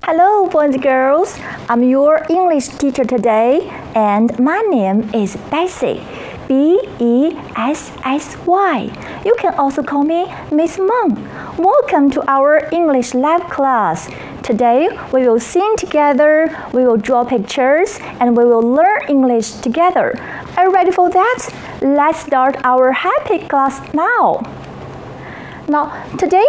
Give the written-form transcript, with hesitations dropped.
Hello, boys and girls. I'm your English teacher today, and my name is Bessie. B-E-S-S-Y. You can also call me Miss Meng. Welcome to our English Lab class. Today, we will sing together, we will draw pictures, and we will learn English together. Are you ready for that? Let's start our happy class now. Now, today